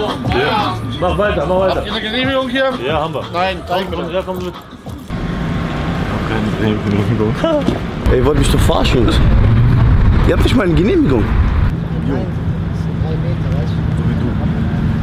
Ja. Mach weiter, mach weiter. Habt ihr eine Genehmigung hier? Ja, haben wir. Nein, zeig mir Ja, komm mit. Keine Genehmigung. Ey, ihr wollt mich doch verarschen, Jungs. Ihr habt nicht mal eine Genehmigung. Nein, 3 Meter, weißt du?